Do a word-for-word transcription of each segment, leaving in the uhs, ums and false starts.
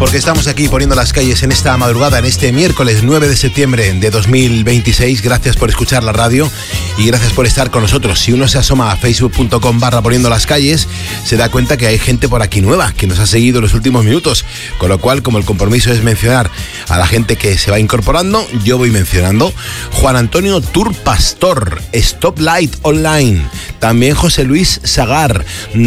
porque estamos aquí poniendo las calles en esta madrugada, en este miércoles nueve de septiembre de dos mil veintiséis. Gracias por escuchar la radio y gracias por estar con nosotros. Si uno se asoma a facebook punto com barra poniendo las calles, se da cuenta que hay gente por aquí nueva que nos ha seguido en los últimos minutos, con lo cual, como el compromiso es mencionar a la gente que se va incorporando, yo voy mencionando Juan Antonio Tour Pastor, Stoplight Online, también José Luis Sagar,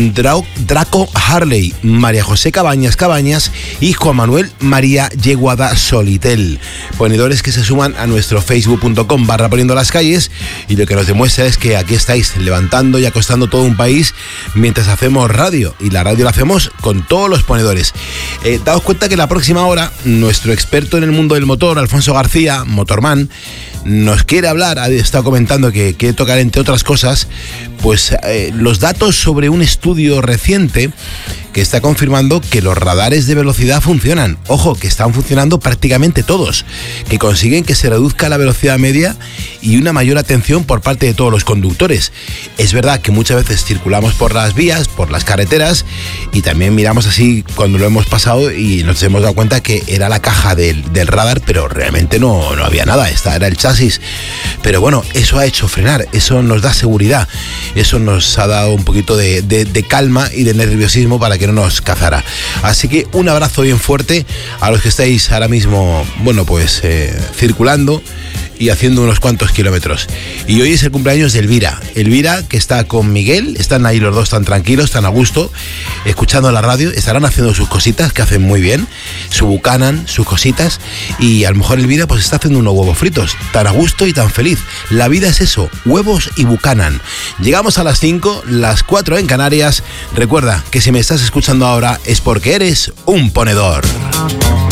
Draco Harley, María José Cabañas Cabañas y Juan Manuel María Yeguada Solitel, ponedores que se suman a nuestro facebook punto com barra poniendo las calles, y lo que nos demuestra es que aquí estáis levantando y acostando todo un país mientras hacemos radio, y la radio la hacemos con todos los ponedores. Eh, daos cuenta que la próxima hora nuestro experto en el mundo del motor, Alfonso García, Motorman, nos quiere hablar, ha estado comentando que quiere tocar, entre otras cosas, pues eh, los datos sobre un estudio reciente que está confirmando que los radares de velocidad funcionan. Ojo, que están funcionando prácticamente todos, que consiguen que se reduzca la velocidad media y una mayor atención por parte de todos los conductores. Es verdad que muchas veces circulamos por las vías, por las carreteras, y también miramos así cuando lo hemos pasado y nos hemos dado cuenta que era la caja del, del radar, pero realmente no, no había nada, esta era el chasis. Pero bueno, eso ha hecho frenar, eso nos da seguridad, eso nos ha dado un poquito de, de, de calma y de nerviosismo para que no nos cazara. Así que un abrazo bien fuerte a los que estáis ahora mismo, bueno, pues eh, circulando y haciendo unos cuantos kilómetros. Y hoy es el cumpleaños de Elvira. Elvira, que está con Miguel, están ahí los dos tan tranquilos, tan a gusto, escuchando la radio, estarán haciendo sus cositas, que hacen muy bien, su Buchanan, sus cositas, y a lo mejor Elvira pues está haciendo unos huevos fritos, tan a gusto y tan feliz. La vida es eso, huevos y Buchanan. Llegamos a las cinco, las cuatro en Canarias. Recuerda que si me estás escuchando ahora es porque eres un ponedor.